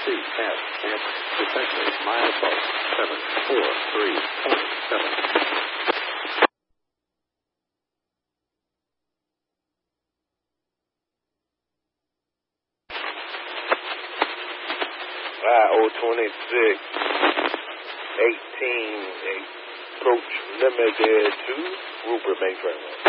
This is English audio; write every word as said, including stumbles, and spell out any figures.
three, pass, and defective, mile above, seven, four, three, point, seven. I O twenty-six, eighteen, approach limited to Rupert Mayfair.